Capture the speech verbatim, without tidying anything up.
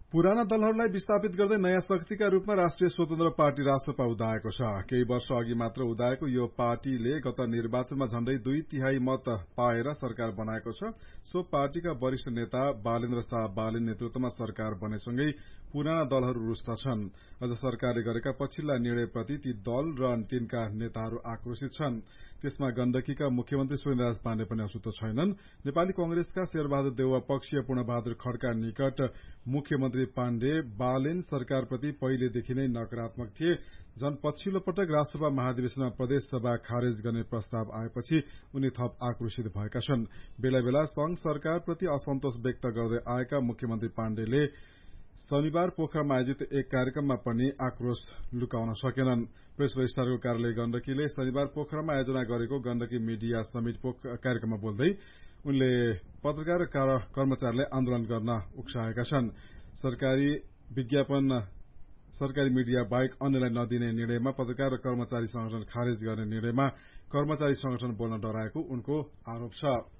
पुराना दलहरूलाई विस्थापित गर्दै नयाँ शक्तिका रूपमा राष्ट्रिय स्वतन्त्र पार्टी रासपा उदाएको छ। केही वर्ष अघि मात्र उदाएको यो पार्टीले गत निर्वाचनमा झण्डै दुई तिहाई मत पाएर सरकार बनाएको छ। सो पार्टीका वरिष्ठ नेता बालेन्द्र शाह बालेन नेतृत्वमा सरकार बनेसँगै पुराना दलहरू रुष्ट छन्। अझ सरकारले गरेका पछिल्ला निर्णयप्रति ती दल र तिनका नेताहरू आक्रोशित छन्। त्यसमा गण्डकीका मुख्यमन्त्री सूर्यराज पाण्डे पनि अछुतो छैनन्। नेपाली कंग्रेसका शेरबहादुर देउवा पक्षीय पूर्णबहादुर खड्का निकट मुख्यमन्त्री पाण्डे बालेन सरकारप्रति पहिलेदेखि नै नकारात्मक थिए। झन पछिल्लो पटक रासपा महाधिवेशनमा प्रदेश सभा खारेज गर्ने प्रस्ताव आएपछि उनी थप आक्रोशित भएका छन्। बेला बेला संघ सरकारप्रति असन्तोष व्यक्त गर्दै आएका मुख्यमन्त्री पाण्डेले शनिबार पोखरामा आयोजित एक कार्यक्रममा पनि आक्रोश लुकाउन सकेनन्। प्रेस रजिस्ट्रारको कार्यालय गण्डकीले शनिबार पोखरामा आयोजना गरेको गण्डकी मीडिया समिट कार्यक्रममा बोल्दै उनले पत्रकार र कर्मचारीलाई आन्दोलन गर्न उक्साएका छन्। सरकारी विज्ञापन सरकारी मीडिया बाहेक अन्यलाई नदिने निर्णयमा पत्रकार र कर्मचारी संगठन खारेज गर्ने निर्णयमा कर्मचारी संगठन बोल्न डराएको उनको आरोप छ।